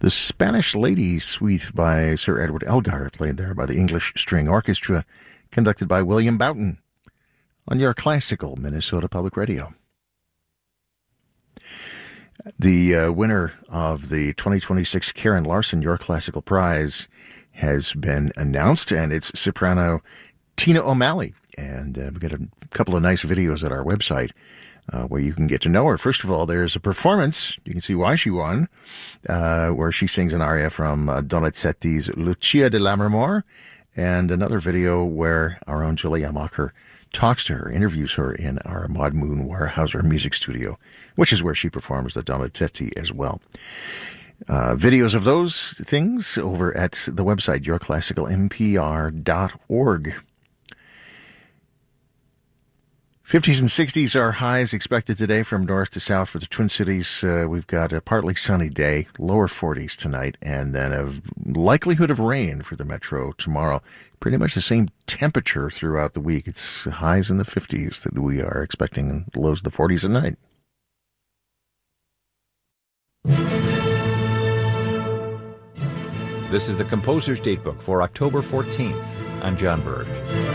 The Spanish Lady Suite by Sir Edward Elgar, played there by the English String Orchestra, conducted by William Boughton, on your classical Minnesota Public Radio. The winner of the 2026 Karen Larson Your Classical Prize has been announced, and it's soprano Tina O'Malley. And we've got a couple of nice videos at our website where you can get to know her. First of all, there's a performance, you can see why she won, where she sings an aria from Donizetti's Lucia di Lammermoor, and another video where our own Julia Mocker talks to her, interviews her in our Maud Moon Weyerhaeuser music studio, which is where she performs the Donizetti as well. Videos of those things over at the website, yourclassicalmpr.org. 50s and 60s are highs expected today from north to south for the Twin Cities. We've got a partly sunny day, lower 40s tonight, and then a likelihood of rain for the metro tomorrow. Pretty much the same temperature throughout the week. It's highs in the 50s that we are expecting, and lows in the 40s at night. This is the Composer's Datebook for October 14th. I'm John Burge.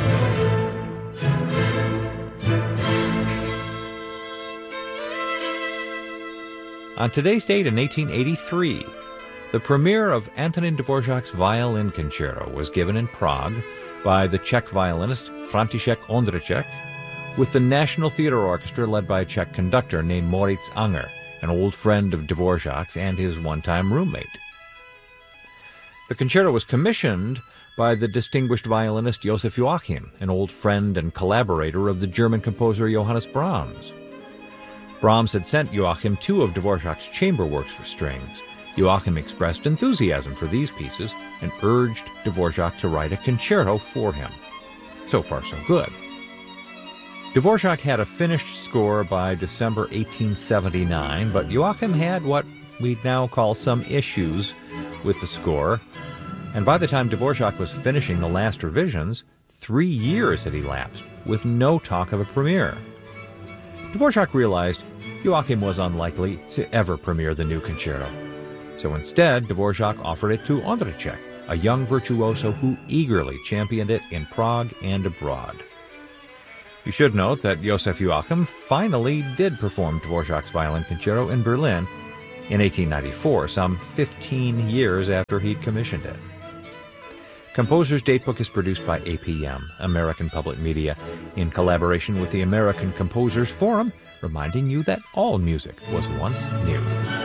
On today's date in 1883, the premiere of Antonin Dvorak's Violin Concerto was given in Prague by the Czech violinist František Ondřiček, with the National Theatre Orchestra led by a Czech conductor named Moritz Unger, an old friend of Dvorak's and his one-time roommate. The concerto was commissioned by the distinguished violinist Joseph Joachim, an old friend and collaborator of the German composer Johannes Brahms. Brahms had sent Joachim two of Dvorak's chamber works for strings. Joachim expressed enthusiasm for these pieces and urged Dvorak to write a concerto for him. So far, so good. Dvorak had a finished score by December 1879, but Joachim had what we'd now call some issues with the score, and by the time Dvorak was finishing the last revisions, 3 years had elapsed, with no talk of a premiere. Dvorak realized Joachim was unlikely to ever premiere the new concerto. So instead, Dvorak offered it to Ondřiček, a young virtuoso who eagerly championed it in Prague and abroad. You should note that Joseph Joachim finally did perform Dvorak's Violin Concerto in Berlin in 1894, some 15 years after he'd commissioned it. Composer's Datebook is produced by APM, American Public Media, in collaboration with the American Composers Forum, reminding you that all music was once new.